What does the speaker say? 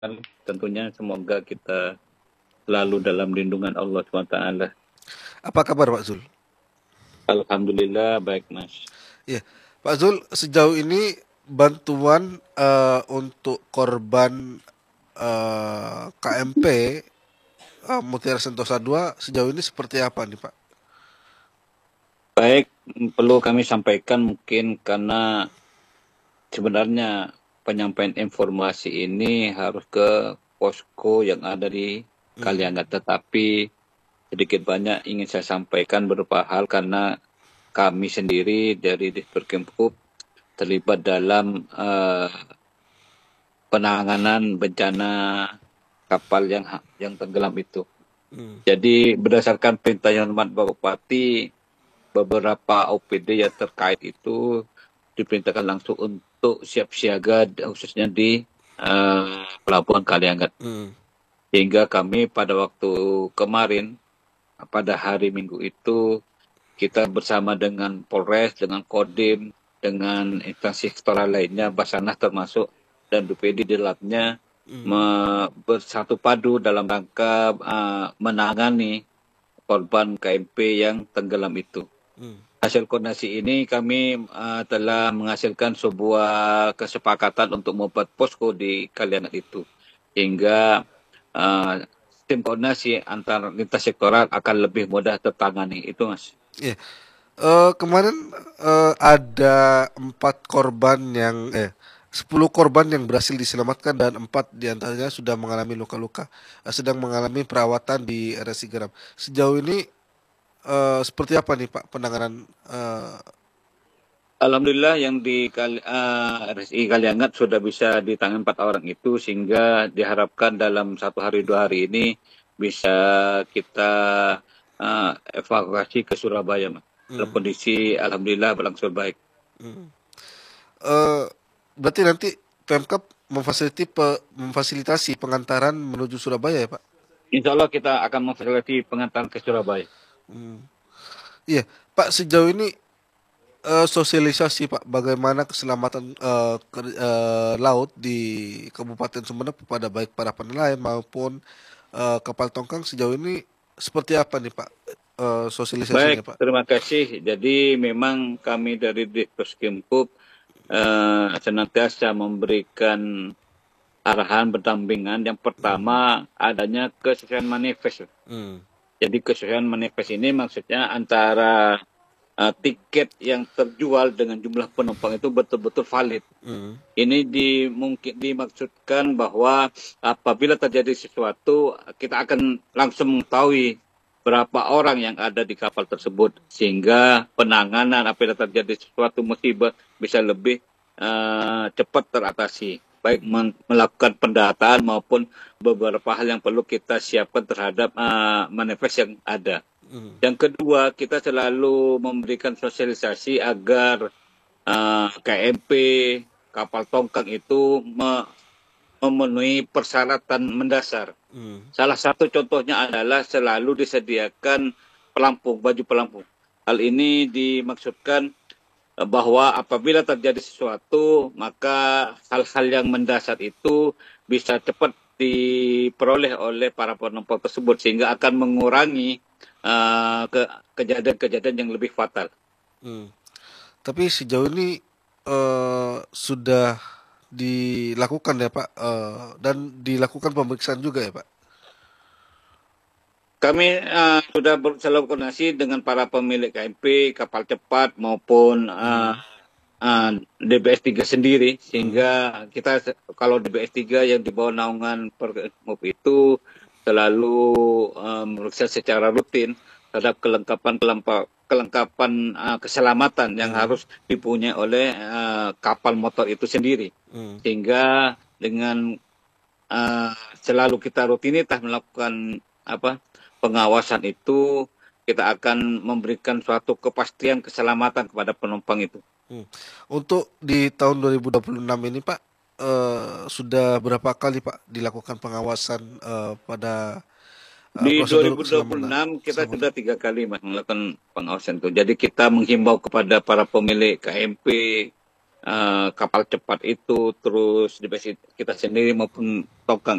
tentunya semoga kita selalu dalam lindungan Allah SWT. Apa kabar Pak Zul? Alhamdulillah baik Mas. Ya, Pak Zul, sejauh ini bantuan untuk korban KMP Mutiara Sentosa 2 sejauh ini seperti apa nih Pak? Baik, perlu kami sampaikan mungkin karena sebenarnya penyampaian informasi ini harus ke posko yang ada di Hmm. Kaliangat, tetapi sedikit banyak ingin saya sampaikan beberapa hal karena kami sendiri dari Disperkimpup terlibat dalam penanganan bencana kapal yang tenggelam itu. Hmm. Jadi berdasarkan perintah yang hormat Bapak Bupati, beberapa OPD yang terkait itu diperintahkan langsung untuk siap siaga khususnya di Pelabuhan Kaliangat. Hmm. Sehingga kami pada waktu kemarin, pada hari Minggu itu, kita bersama dengan Polres, dengan Kodim, dengan instansi sektoral lainnya, Basarnas termasuk, dan BPD di labnya, Hmm. bersatu padu dalam rangka menangani korban KMP yang tenggelam itu. Hmm. Hasil koordinasi ini kami telah menghasilkan sebuah kesepakatan untuk membuat posko di Kaliangat itu. Hingga uh, tim koordinasi antar lintas sektoral akan lebih mudah tertangani. Itu Mas. Ya, kemarin ada 10 korban yang berhasil diselamatkan dan 4 diantaranya sudah mengalami luka-luka, sedang mengalami perawatan di RSI Garam. Sejauh ini seperti apa nih Pak penanganan Alhamdulillah yang di RSI Kaliangat sudah bisa ditangani 4 orang itu, sehingga diharapkan dalam 1 hari 2 hari ini bisa kita evakuasi ke Surabaya, Mas. Dalam hmm, kondisi Alhamdulillah berlangsung baik. hmm. Eh, berarti nanti Pemkab memfasilitasi pengantaran menuju Surabaya ya Pak? Insya Allah kita akan memfasilitasi pengantaran ke Surabaya. Hmm. Iya, Pak, sejauh ini sosialisasi Pak bagaimana keselamatan laut di Kabupaten Sumeneb kepada baik para penelayan maupun kapal tongkang sejauh ini seperti apa nih Pak sosialisasinya Baik, Pak? terima kasih. Jadi memang kami dari Ditkes senantiasa memberikan arahan berdampingan. Yang pertama adanya kesesuaian manifest. Hmm. Jadi kesesuaian manifest ini maksudnya antara tiket yang terjual dengan jumlah penumpang itu betul-betul valid. Hmm. Ini mungkin dimaksudkan bahwa apabila terjadi sesuatu, kita akan langsung mengetahui berapa orang yang ada di kapal tersebut, sehingga penanganan apabila terjadi sesuatu musibah bisa lebih cepat teratasi. Baik melakukan pendataan maupun beberapa hal yang perlu kita siapkan terhadap manifest yang ada. Hmm. Yang kedua, kita selalu memberikan sosialisasi agar KMP kapal tongkang itu memenuhi persyaratan mendasar. Hmm. Salah satu contohnya adalah selalu disediakan pelampung, baju pelampung. Hal ini dimaksudkan bahwa apabila terjadi sesuatu, maka hal-hal yang mendasar itu bisa cepat diperoleh oleh para penumpang tersebut, sehingga akan mengurangi kejadian-kejadian yang lebih fatal. Hmm. Tapi sejauh ini sudah dilakukan ya Pak dan dilakukan pemeriksaan juga ya Pak. Kami sudah selalu koordinasi dengan para pemilik KMP, kapal cepat maupun Hmm. DBS 3 sendiri, Hmm. sehingga kita kalau DBS 3 yang di bawah naungan Perkemub itu selalu memeriksa secara rutin terhadap kelengkapan keselamatan yang Hmm. harus dipunyai oleh kapal motor itu sendiri, Hmm. sehingga dengan uh, selalu kita rutinitas melakukan pengawasan itu, kita akan memberikan suatu kepastian keselamatan kepada penumpang itu. Hmm. Untuk di tahun 2026 ini Pak, sudah berapa kali Pak dilakukan pengawasan pada Di prosedur keselamatan? 2026 kita Keselamatan. sudah 3 kali Mas melakukan pengawasan itu. Jadi kita menghimbau kepada para pemilik KMP kapal cepat itu, terus di base kita sendiri maupun tongkang